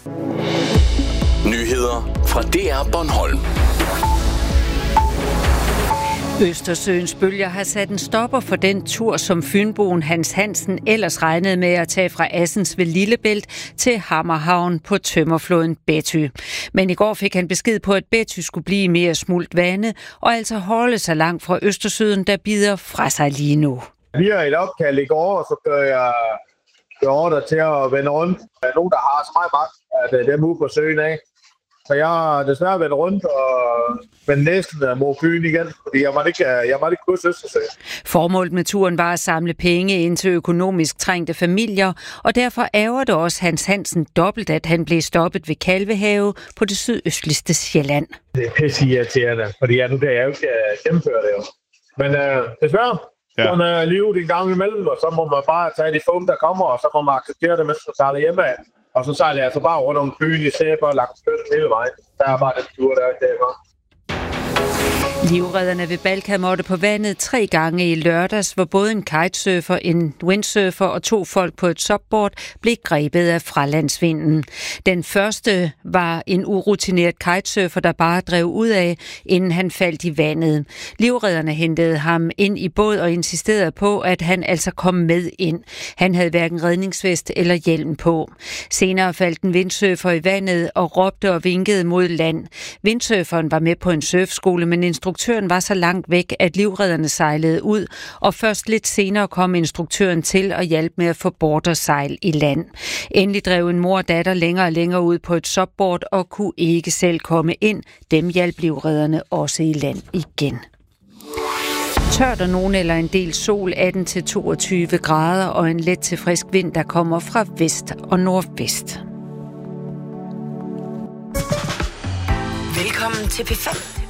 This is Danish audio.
Nyheder fra DR Bornholm. Østersøens bølger har sat en stopper for den tur, som fynboen Hans Hansen ellers regnede med at tage fra Assens ved Lillebælt til Hammerhavn på tømmerfloden Betty. Men i går fik han besked på, at Betty skulle blive mere smult vande og altså holde sig langt fra Østersøen, der bider fra sig lige nu. Vi har et opkald i går, og så gør jeg ordre til at vende rundt. Der er nogen, der har så meget magt, at dem ude på søen af. Så jeg har desværre vendt rundt og næsten mod Fyn igen, fordi jeg måtte ikke krydse Østersøen. Formålet med turen var at samle penge ind til økonomisk trængte familier, og derfor ærger det også Hans Hansen dobbelt, at han blev stoppet ved Kalvehave på det sydøstligste Sjælland. Det er pisseirriterende, fordi nu kan jeg jo ikke gennemføre det jo. Men desværre, sådan er livet en gang imellem, og så må man bare tage de få, der kommer, og så må man acceptere det, mens man sejler hjemme af. Og så sejler jeg altså bare rundt om byen i sæber og lagt støtten hele vejen. Der er bare den tur, der er der. Livredderne ved Balka måtte på vandet 3 gange i lørdags, hvor både en kitesurfer, en windsurfer og 2 folk på et subboard blev grebet af fralandsvinden. Den første var en urutineret kitesurfer, der bare drev ud af, inden han faldt i vandet. Livredderne hentede ham ind i båd og insisterede på, at han altså kom med ind. Han havde hverken redningsvest eller hjelm på. Senere faldt en windsurfer i vandet og råbte og vinkede mod land. Windsurferen var med på en surfskole, men instruktøren var så langt væk, at livredderne sejlede ud, og først lidt senere kom instruktøren til og hjalp med at få bordersejl i land. Endelig drev en mor og datter længere og længere ud på et subboard og kunne ikke selv komme ind. Dem hjalp livredderne også i land igen. Tørt og nogen eller en del sol, 18-22 grader og en let til frisk vind, der kommer fra vest og nordvest. Velkommen til P5.